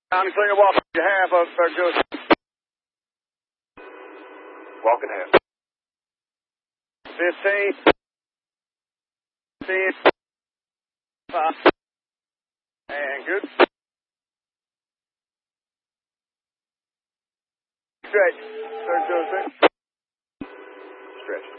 Down and clear walk to half of Joseph. Walk in half. 15. 15. 5. And good. Stretch. Third Joseph. Stretch.